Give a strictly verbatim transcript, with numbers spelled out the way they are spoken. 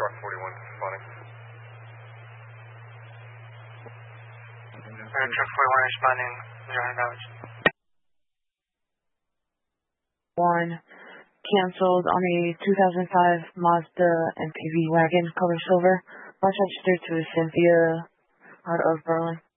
Truck forty-one responding. Air Truck forty-one responding. Zero damage. One canceled on a two thousand five Mazda M P V wagon, color silver. Launch registered to Cynthia out of Berlin.